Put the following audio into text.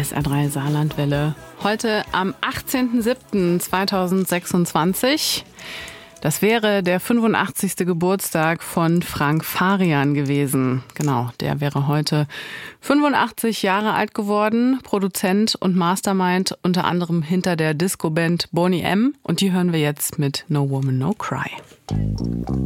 SR3 Saarlandwelle. Heute am 18.07.2026. Das wäre der 85. Geburtstag von Frank Farian gewesen. Genau, der wäre heute 85 Jahre alt geworden. Produzent und Mastermind unter anderem hinter der Disco-Band Boney M. Und die hören wir jetzt mit No Woman, No Cry.